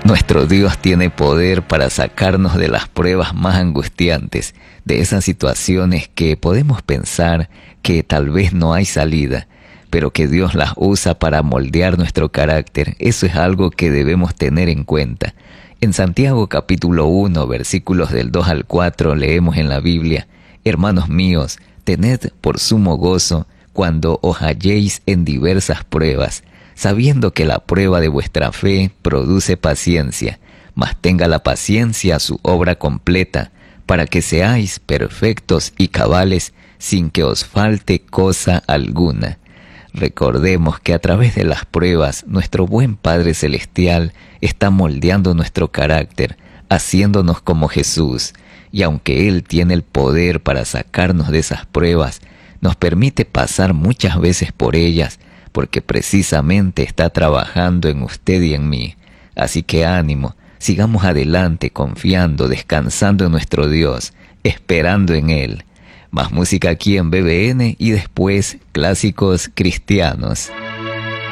Nuestro Dios tiene poder para sacarnos de las pruebas más angustiantes, de esas situaciones que podemos pensar que tal vez no hay salida, pero que Dios las usa para moldear nuestro carácter. Eso es algo que debemos tener en cuenta. En Santiago capítulo 1, versículos del 2 al 4, leemos en la Biblia: Hermanos míos, tened por sumo gozo cuando os halléis en diversas pruebas, sabiendo que la prueba de vuestra fe produce paciencia, mas tenga la paciencia su obra completa, para que seáis perfectos y cabales, sin que os falte cosa alguna. Recordemos que a través de las pruebas, nuestro buen Padre Celestial está moldeando nuestro carácter, haciéndonos como Jesús, y aunque Él tiene el poder para sacarnos de esas pruebas, nos permite pasar muchas veces por ellas, porque precisamente está trabajando en usted y en mí. Así que ánimo, sigamos adelante confiando, descansando en nuestro Dios, esperando en Él. Más música aquí en BBN y después Clásicos Cristianos.